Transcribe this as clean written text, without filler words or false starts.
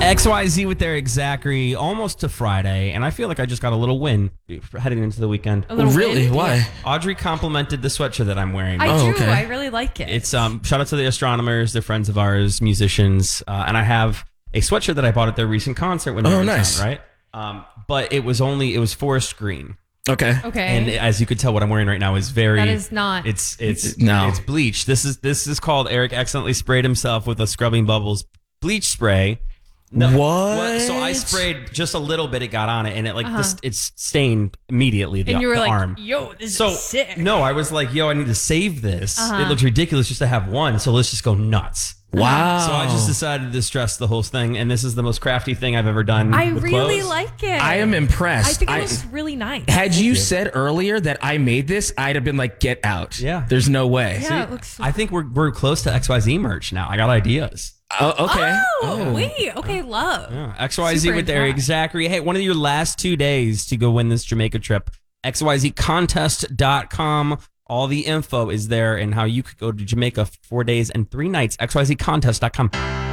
XYZ with Eric Zachary almost to Friday, and I feel like I just got a little win heading into the weekend. Really? Win? Why? Audrey complimented the sweatshirt that I'm wearing. I do. okay. I really like it. It's shout out to the Astronomers, they're friends of ours, musicians, and I have a sweatshirt that I bought at their recent concert when they were in nice. town, right? But it was forest green. Okay. okay. And as you could tell, what I'm wearing right now is very. That is not. It's No. It's bleach. This is called Eric accidentally sprayed himself with a Scrubbing Bubbles bleach spray. What? So I sprayed just a little bit. It got on it, and it it's stained immediately. and you were the like, arm. yo, this So is sick. no, I was like, yo, I need to save this. It looks ridiculous just to have one. So let's just go nuts. Wow. So I just decided to stress the whole thing, and this is the most crafty thing I've ever done. I with really clothes. like it. I am impressed. I think it looks really nice. Had you said earlier that I made this, I'd have been like, get out. Yeah. There's no way. Yeah, it looks. I think we're close to XYZ merch now. I got ideas. Oh, okay. Oh, wait. Okay, love. Yeah. XYZ Super with Eric impressed. Zachary. Hey, one of your last 2 days to go win this Jamaica trip. XYZcontest.com. All the info is there and how you could go to Jamaica for 4 days and 3 nights. XYZcontest.com.